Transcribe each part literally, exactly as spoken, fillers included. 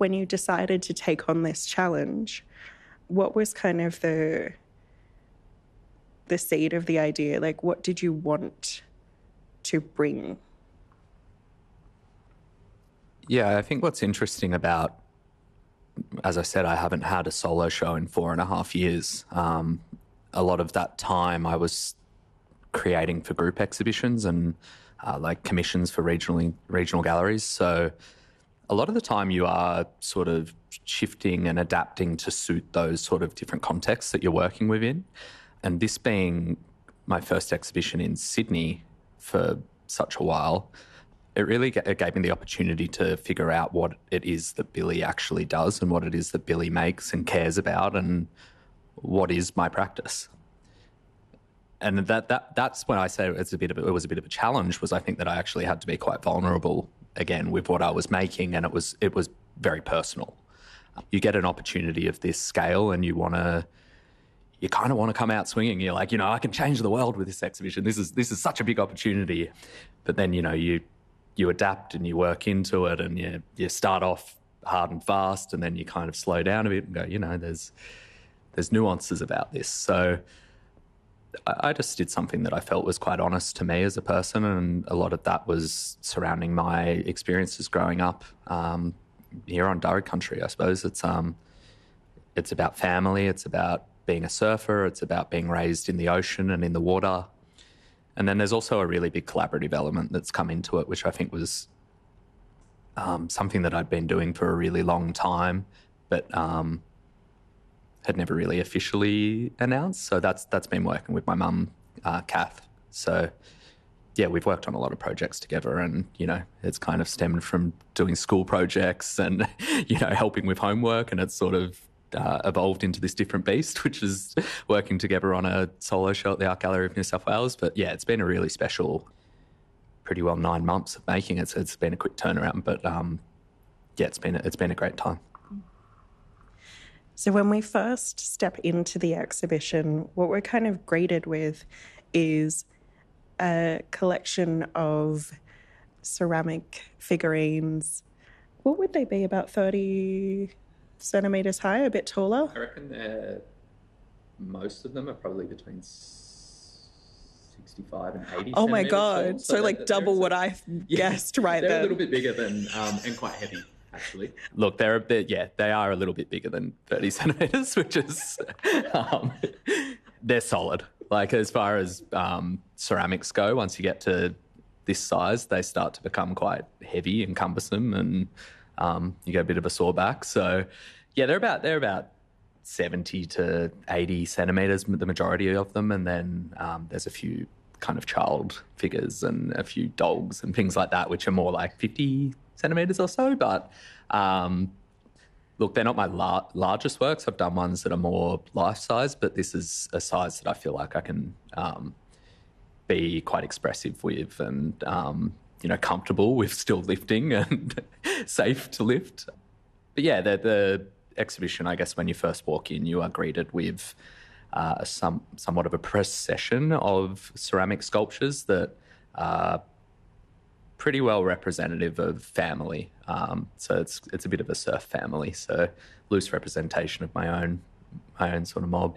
when you decided to take on this challenge, what was kind of the the seed of the idea? Like, what did you want to bring? Yeah, I think what's interesting about, as I said, I haven't had a solo show in four and a half years. Um, a lot of that time I was creating for group exhibitions and uh, like commissions for regional regional galleries. So a lot of the time you are sort of shifting and adapting to suit those sort of different contexts that you're working within. And this being my first exhibition in Sydney for such a while, it really it gave me the opportunity to figure out what it is that Billy actually does and what it is that Billy makes and cares about and what is my practice. And that that that's when I say it's a bit of it was a bit of a challenge, was I think that I actually had to be quite vulnerable again with what I was making, and it was it was very personal. You get an opportunity of this scale and you want to you kind of want to come out swinging. You're like, you know, I can change the world with this exhibition. This is this is such a big opportunity. But then, you know, you you adapt and you work into it, and you you start off hard and fast, and then you kind of slow down a bit and go, you know, there's there's nuances about this. So I, I just did something that I felt was quite honest to me as a person, and a lot of that was surrounding my experiences growing up um, here on Darug country. I suppose it's um it's about family, it's about being a surfer, it's about being raised in the ocean and in the water. And then there's also a really big collaborative element that's come into it, which I think was um, something that I'd been doing for a really long time, but um, had never really officially announced. So that's that's been working with my mum, uh, Kath. So yeah, we've worked on a lot of projects together, and, you know, it's kind of stemmed from doing school projects and, you know, helping with homework, and it's sort of Uh, evolved into this different beast, which is working together on a solo show at the Art Gallery of New South Wales. But yeah, it's been a really special, pretty well nine months of making it. So it's been a quick turnaround, but um, yeah, it's been a, it's been a great time. So when we first step into the exhibition, what we're kind of greeted with is a collection of ceramic figurines. What would they be, about thirty centimetres high, a bit taller? I reckon they're, most of them are probably between sixty-five and eighty. Oh my God. Tall. So, so like double what I yeah, guessed right they're there. They're a little bit bigger than, um, and quite heavy, actually. Look, they're a bit, yeah, they are a little bit bigger than thirty centimetres, which is, um, they're solid. Like, as far as um, ceramics go, once you get to this size, they start to become quite heavy and cumbersome, and Um, you get a bit of a sore back. So, yeah, they're about they're about seventy to eighty centimetres, the majority of them, and then um, there's a few kind of child figures and a few dogs and things like that, which are more like fifty centimetres or so. But um, look, they're not my la- largest works. I've done ones that are more life-size, but this is a size that I feel like I can um, be quite expressive with, and um, you know, comfortable with still lifting and safe to lift. But yeah, the, the exhibition, I guess, when you first walk in, you are greeted with uh, some somewhat of a procession of ceramic sculptures that are pretty well representative of family. Um, so it's it's a bit of a surf family. So loose representation of my own my own sort of mob.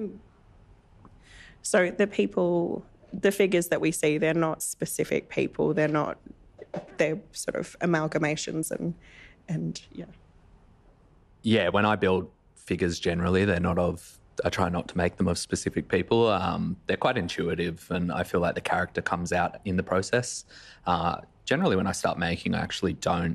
So the people, the figures that we see, they're not specific people. They're not, they're sort of amalgamations and, and yeah. Yeah, when I build figures generally, they're not of, I try not to make them of specific people. Um, they're quite intuitive, and I feel like the character comes out in the process. Uh, generally, when I start making, I actually don't,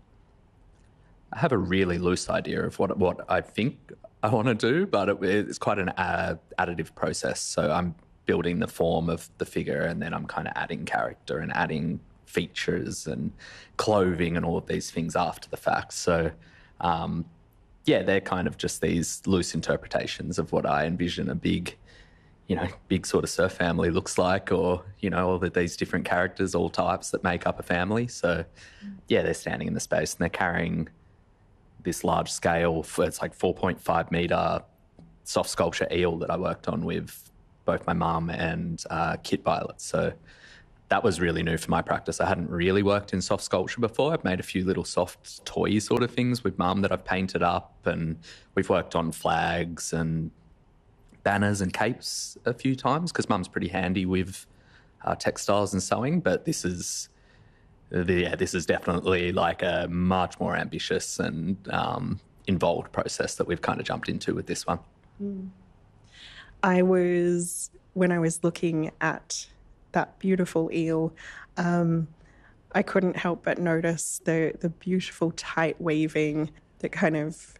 I have a really loose idea of what what I think I want to do, but it, it's quite an uh, additive process. So I'm building the form of the figure, and then I'm kind of adding character and adding features and clothing and all of these things after the fact. So, um, yeah, they're kind of just these loose interpretations of what I envision a big, you know, big sort of surf family looks like, or, you know, all of these different characters, all types that make up a family. So, yeah, they're standing in the space and they're carrying this large scale, it's like four point five metre soft sculpture eel that I worked on with both my mum and uh, Kit Violet. So that was really new for my practice. I hadn't really worked in soft sculpture before. I've made a few little soft toy sort of things with mum that I've painted up, and we've worked on flags and banners and capes a few times because mum's pretty handy with uh, textiles and sewing. But this is, the, yeah, this is definitely like a much more ambitious and um, involved process that we've kind of jumped into with this one. Mm. I was, when I was looking at that beautiful eel, um, I couldn't help but notice the, the beautiful tight weaving that kind of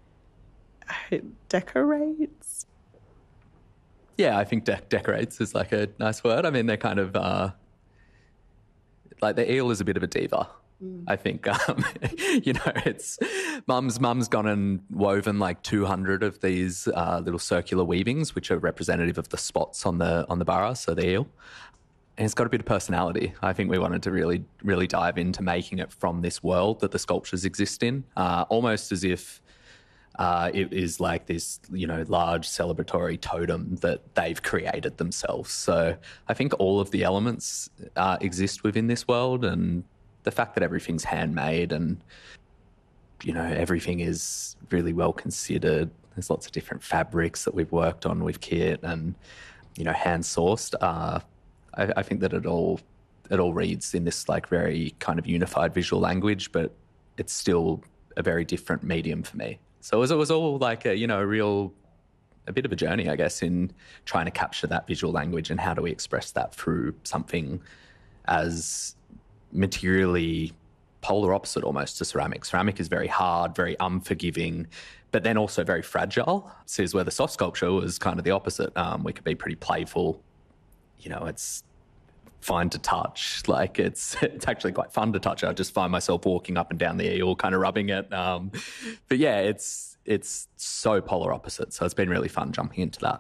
uh, decorates. Yeah, I think de- decorates is like a nice word. I mean, they're kind of, uh, like the eel is a bit of a diva. Mm. I think, um, you know, it's mum's mum's gone and woven like two hundred of these uh, little circular weavings, which are representative of the spots on the on the bara, so the eel. And it's got a bit of personality. I think we wanted to really, really dive into making it from this world that the sculptures exist in, uh, almost as if uh, it is like this, you know, large celebratory totem that they've created themselves. So I think all of the elements uh, exist within this world, and the fact that everything's handmade and, you know, everything is really well considered. There's lots of different fabrics that we've worked on with kit and, you know, hand sourced. Uh, I, I think that it all it all reads in this like very kind of unified visual language, but it's still a very different medium for me. So it was, it was all like a, you know, a real, a bit of a journey, I guess, in trying to capture that visual language and how do we express that through something as materially polar opposite almost to ceramic. Ceramic is very hard, very unforgiving, but then also very fragile. So is where the soft sculpture was kind of the opposite. Um, we could be pretty playful. You know, it's fine to touch. Like it's it's actually quite fun to touch. I just find myself walking up and down the eel, kind of rubbing it. Um, but yeah, it's it's so polar opposite. So it's been really fun jumping into that.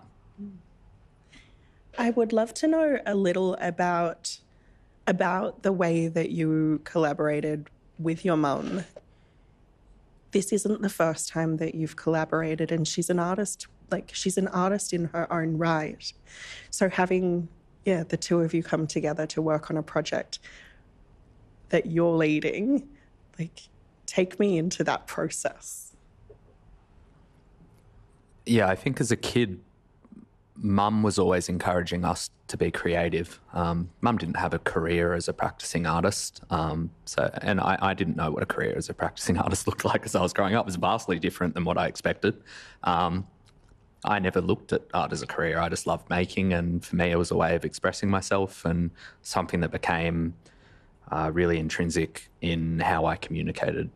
I would love to know a little about about the way that you collaborated with your mum. This isn't the first time that you've collaborated, and she's an artist. Like she's an artist in her own right. So having yeah, the two of you come together to work on a project that you're leading, like, take me into that process. Yeah, I think as a kid, mum was always encouraging us to be creative. Um, mum didn't have a career as a practicing artist. Um, so, and I, I didn't know what a career as a practicing artist looked like as I was growing up. It was vastly different than what I expected. Um, I never looked at art as a career. I just loved making, and for me it was a way of expressing myself and something that became uh, really intrinsic in how I communicated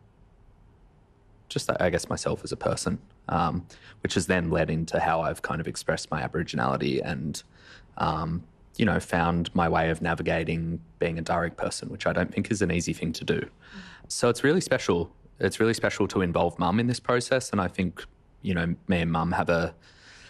just, I guess, myself as a person, um, which has then led into how I've kind of expressed my Aboriginality and, um, you know, found my way of navigating being a Darug person, which I don't think is an easy thing to do. So it's really special. It's really special to involve mum in this process, and I think, you know, me and mum have a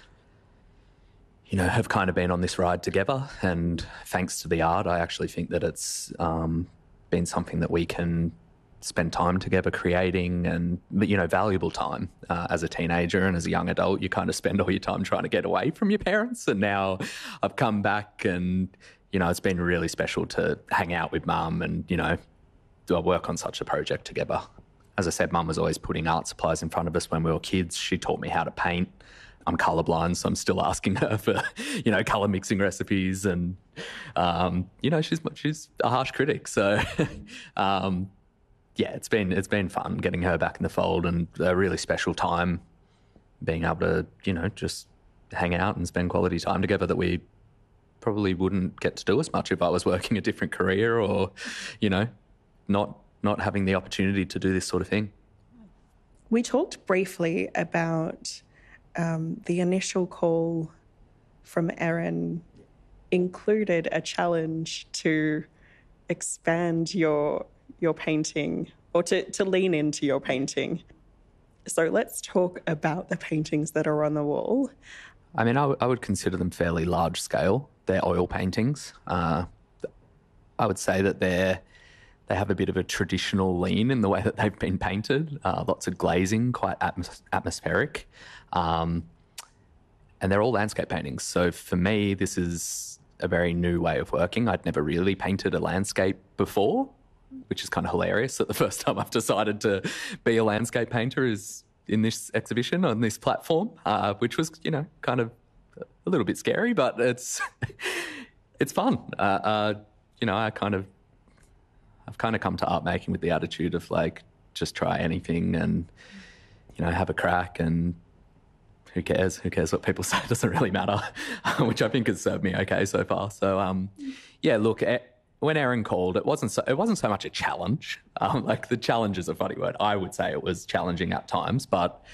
you know, have kind of been on this ride together. And thanks to the art, I actually think that it's um, been something that we can spend time together creating and, you know, valuable time. Uh, as a teenager and as a young adult, you kind of spend all your time trying to get away from your parents. And now I've come back and, you know, it's been really special to hang out with mum and, you know, do I work on such a project together. As I said, mum was always putting art supplies in front of us when we were kids. She taught me how to paint. I'm colourblind, so I'm still asking her for, you know, colour mixing recipes, and um, you know, she's she's a harsh critic. So, um, yeah, it's been it's been fun getting her back in the fold, and a really special time being able to, you know, just hang out and spend quality time together that we probably wouldn't get to do as much if I was working a different career or, you know, not not having the opportunity to do this sort of thing. We talked briefly about Um, the initial call from Erin included a challenge to expand your your painting or to, to lean into your painting. So let's talk about the paintings that are on the wall. I mean, I, w- I would consider them fairly large scale. They're oil paintings. Uh, I would say that they're They have a bit of a traditional lean in the way that they've been painted, uh, lots of glazing, quite atmos- atmospheric. Um, and they're all landscape paintings. So for me, this is a very new way of working. I'd never really painted a landscape before, which is kind of hilarious that the first time I've decided to be a landscape painter is in this exhibition on this platform, uh, which was, you know, kind of a little bit scary, but it's it's fun. Uh, uh, you know, I kind of, I've kind of come to art making with the attitude of like, just try anything and, you know, have a crack, and who cares? Who cares what people say? It doesn't really matter, which I think has served me okay so far. So, um, yeah, look, when Erin called, it wasn't so, it wasn't so much a challenge. Um, like the challenge is a funny word. I would say it was challenging at times, but